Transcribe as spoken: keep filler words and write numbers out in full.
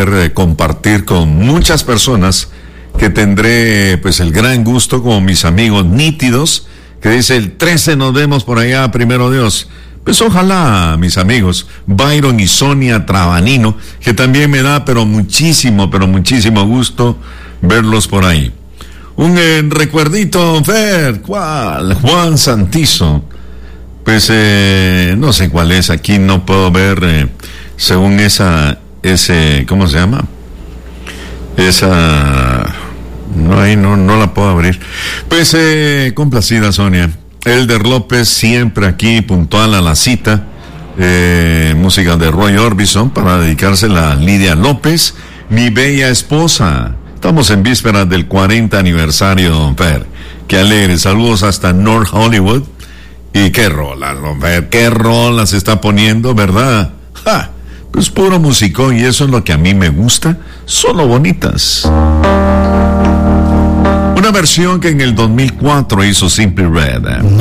poder eh, compartir con muchas personas que tendré pues el gran gusto, como mis amigos nítidos, que dice el trece nos vemos por allá, primero Dios. Pues ojalá, mis amigos, Byron y Sonia Trabanino, que también me da pero muchísimo, pero muchísimo gusto verlos por ahí. Un eh, recuerdito, Fer, ¿cuál? Juan Santizo. Pues eh, no sé cuál es, aquí no puedo ver eh, según esa, ese, ¿cómo se llama? Esa, no, ahí no, no la puedo abrir. Pues eh, complacida Sonia. Elder López siempre aquí puntual a la cita, eh, música de Roy Orbison para dedicársela a Lidia López, mi bella esposa. Estamos en vísperas del cuarenta aniversario, don Fer. Qué alegre, saludos hasta North Hollywood. Y qué rolas, don Fer, qué rolas se está poniendo, ¿verdad? ¡Ja! Pues puro musicón, y eso es lo que a mí me gusta, solo bonitas. Una versión que en el dos mil cuatro hizo Simply Red.